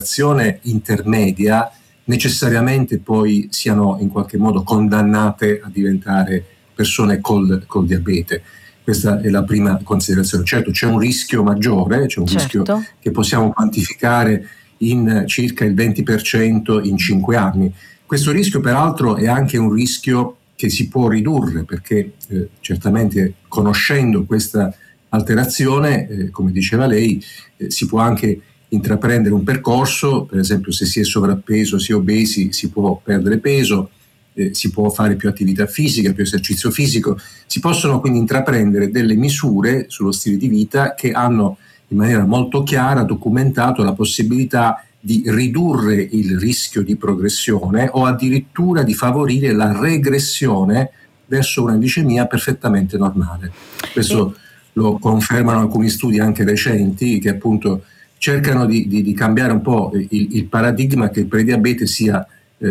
intermedia necessariamente poi siano in qualche modo condannate a diventare persone col diabete. Questa è la prima considerazione. Certo, c'è un rischio maggiore, c'è un rischio che possiamo quantificare in circa il 20% in 5 anni. Questo rischio peraltro è anche un rischio che si può ridurre, perché certamente conoscendo questa alterazione, come diceva lei, si può anche intraprendere un percorso. Per esempio, se si è sovrappeso, si è obesi, si può perdere peso, si può fare più attività fisica, più esercizio fisico. Si possono quindi intraprendere delle misure sullo stile di vita che hanno in maniera molto chiara documentato la possibilità di ridurre il rischio di progressione o addirittura di favorire la regressione verso una glicemia perfettamente normale. Questo lo confermano alcuni studi anche recenti che appunto cercano di cambiare un po' il paradigma che il prediabete sia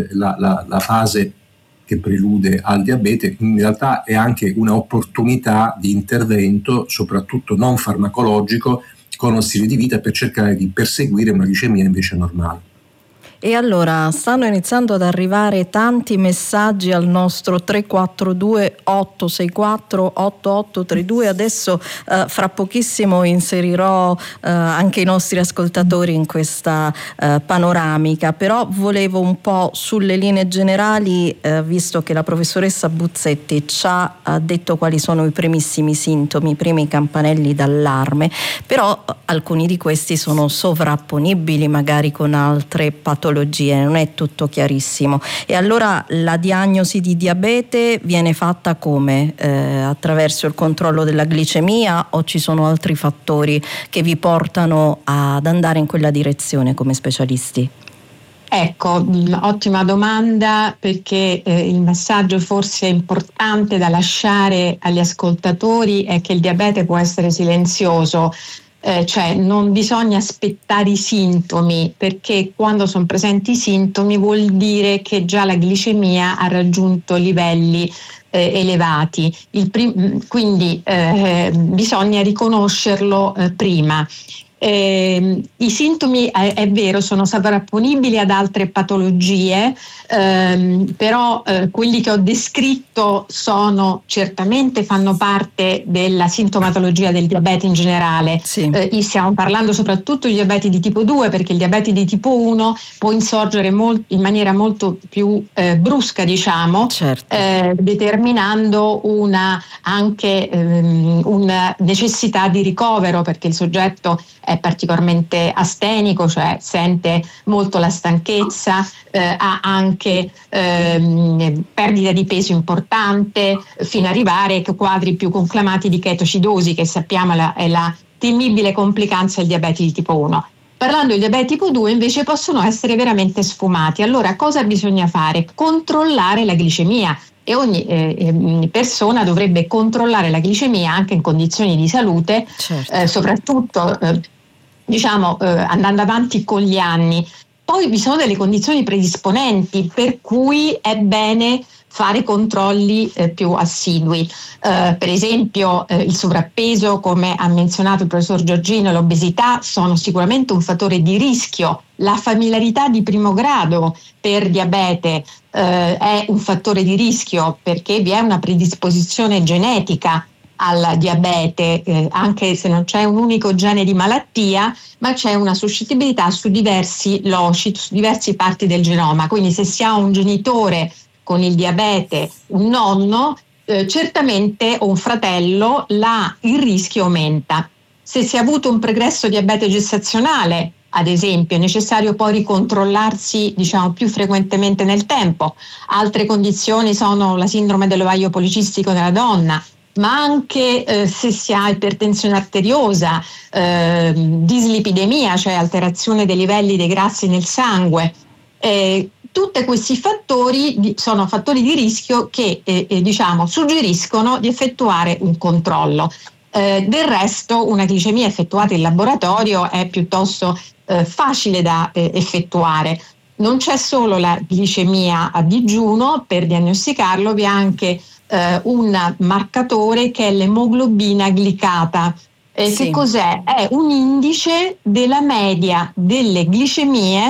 la fase che prelude al diabete. In realtà è anche un'opportunità di intervento, soprattutto non farmacologico, con uno stile di vita per cercare di perseguire una glicemia invece normale. E allora stanno iniziando ad arrivare tanti messaggi al nostro 342 864 8832. Adesso fra pochissimo inserirò anche i nostri ascoltatori in questa panoramica, però volevo un po' sulle linee generali, visto che la professoressa Buzzetti ci ha detto quali sono i primissimi sintomi, i primi campanelli d'allarme, però alcuni di questi sono sovrapponibili magari con altre patologie, non è tutto chiarissimo. E allora la diagnosi di diabete viene fatta come? Attraverso il controllo della glicemia, o ci sono altri fattori che vi portano ad andare in quella direzione come specialisti? Ecco, ottima domanda, perché il messaggio forse importante da lasciare agli ascoltatori è che il diabete può essere silenzioso. Cioè non bisogna aspettare i sintomi, perché quando sono presenti i sintomi vuol dire che già la glicemia ha raggiunto livelli elevati. Quindi bisogna riconoscerlo prima. I sintomi è vero, sono sovrapponibili ad altre patologie, però quelli che ho descritto certamente fanno parte della sintomatologia del diabete in generale. Sì. Stiamo parlando soprattutto di diabete di tipo 2, perché il diabete di tipo 1 può insorgere in maniera molto più brusca, diciamo, certo. Determinando anche una necessità di ricovero, perché il soggetto è particolarmente astenico, cioè sente molto la stanchezza, ha anche perdita di peso importante, fino ad arrivare a quadri più conclamati di chetoacidosi, che sappiamo è la temibile complicanza del diabete di tipo 1. Parlando di diabete tipo 2 invece possono essere veramente sfumati. Allora cosa bisogna fare? Controllare la glicemia. E ogni persona dovrebbe controllare la glicemia anche in condizioni di salute, certo. soprattutto andando avanti con gli anni. Poi vi sono delle condizioni predisponenti per cui è bene fare controlli più assidui. Per esempio il sovrappeso, come ha menzionato il professor Giorgino, e l'obesità sono sicuramente un fattore di rischio. La familiarità di primo grado per diabete è un fattore di rischio, perché vi è una predisposizione genetica al diabete, anche se non c'è un unico gene di malattia, ma c'è una suscettibilità su diversi loci, su diverse parti del genoma. Quindi se si ha un genitore con il diabete, un nonno, certamente, o un fratello, il rischio aumenta. Se si è avuto un pregresso diabete gestazionale, ad esempio, è necessario poi ricontrollarsi, più frequentemente nel tempo. Altre condizioni sono la sindrome dell'ovaio policistico nella donna, ma anche se si ha ipertensione arteriosa, dislipidemia, cioè alterazione dei livelli dei grassi nel sangue. Tutti questi fattori sono fattori di rischio che suggeriscono di effettuare un controllo. Del resto una glicemia effettuata in laboratorio è piuttosto facile da effettuare. Non c'è solo la glicemia a digiuno, per diagnosticarlo vi è anche un marcatore che è l'emoglobina glicata. Che cos'è? È un indice della media delle glicemie